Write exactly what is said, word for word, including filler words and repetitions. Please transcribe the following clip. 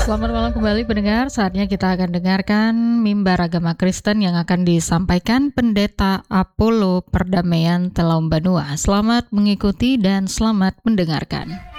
Selamat malam kembali pendengar, saatnya kita akan dengarkan mimbar agama Kristen yang akan disampaikan Pendeta Apollo Perdamaian Telaum Banua. Selamat mengikuti dan selamat mendengarkan.